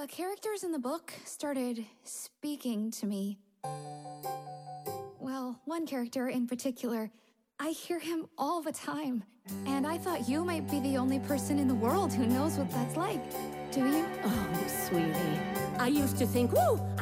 characters in the book started speaking to me. Well, one character in particular. I hear him all the time. And I thought you might be the only person in the world who knows what that's like. Do you? Oh, sweetie. I used to think, woo,